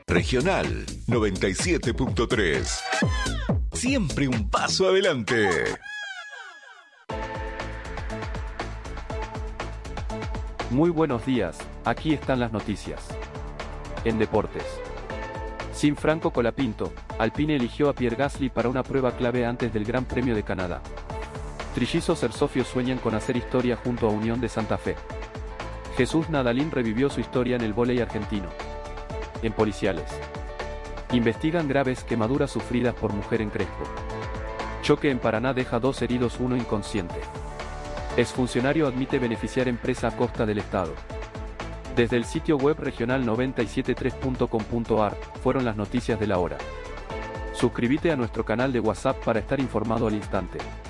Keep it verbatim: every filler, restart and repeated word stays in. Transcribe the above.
Regional noventa y siete punto tres. Siempre un paso adelante. Muy buenos días, aquí están las noticias. En deportes. Sin Franco Colapinto, Alpine eligió a Pierre Gasly para una prueba clave antes del Gran Premio de Canadá. Trillizos Ersofios sueñan con hacer historia junto a Unión de Santa Fe. Jesús Nadalín revivió su historia en el vóley argentino. En policiales. Investigan graves quemaduras sufridas por mujer en Crespo. Choque en Paraná deja dos heridos, uno inconsciente. Exfuncionario admite beneficiar empresa a costa del Estado. Desde el sitio web regional noventa y siete punto tres punto com punto a r fueron las noticias de la hora. Suscríbete a nuestro canal de WhatsApp para estar informado al instante.